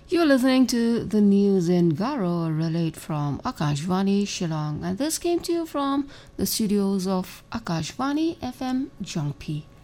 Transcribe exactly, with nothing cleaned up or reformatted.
You're listening to the news in Garo, relayed from Akashvani Shillong, and this came to you from the studios of Akashvani F M Jongpi.